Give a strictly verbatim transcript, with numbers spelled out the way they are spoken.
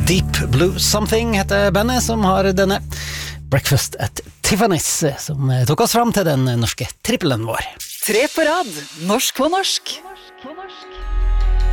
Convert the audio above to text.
Deep Blue Something heter bandet som har denne Breakfast at Tiffany's, som tok oss fram til den norske trippelen vår. Tre på rad, norsk på norsk.